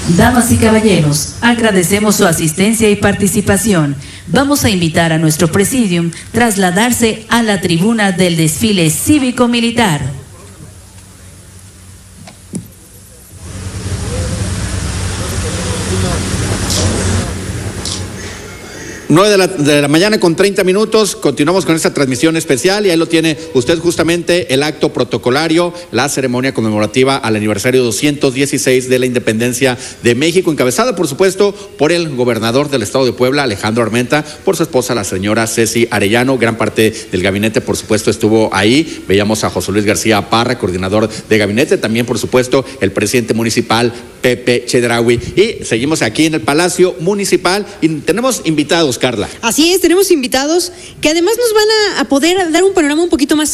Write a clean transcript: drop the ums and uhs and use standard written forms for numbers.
Damas y caballeros, agradecemos su asistencia y participación. Vamos a invitar a nuestro presidium a trasladarse a la tribuna del desfile cívico-militar. 9 de la mañana con 30 minutos, continuamos con esta transmisión especial y ahí lo tiene usted justamente el acto protocolario, la ceremonia conmemorativa al aniversario 216 de la independencia de México, encabezada por supuesto por el gobernador del estado de Puebla, Alejandro Armenta, por su esposa la señora Ceci Arellano, gran parte del gabinete por supuesto estuvo ahí, veíamos a José Luis García Parra, coordinador de gabinete, también por supuesto el presidente municipal Pepe Chedraui, y seguimos aquí en el Palacio Municipal y tenemos invitados, Carla. Así es, tenemos invitados que además nos van a poder dar un panorama un poquito más